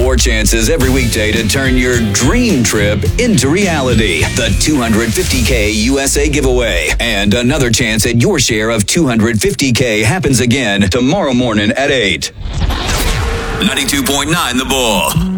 4 chances every weekday to turn your dream trip into reality. The $250K USA giveaway. And another chance at your share of $250K happens again tomorrow morning at 8. 92.9 The Bull.